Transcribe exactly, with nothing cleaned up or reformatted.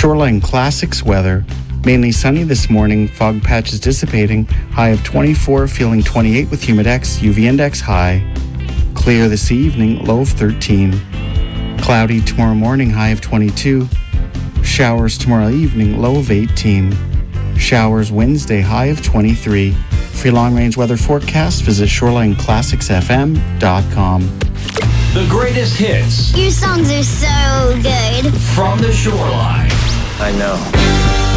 Shoreline Classics weather. Mainly sunny this morning, fog patches dissipating, high of twenty-four, feeling twenty-eight with humidex, U V index high. Clear this evening, low of thirteen. Cloudy tomorrow morning, high of twenty-two. Showers tomorrow evening, low of eighteen. Showers Wednesday, high of twenty-three. For your long-range weather forecast, visit shoreline classics f m dot com. The greatest hits. Your songs are so good. From the Shoreline. I know.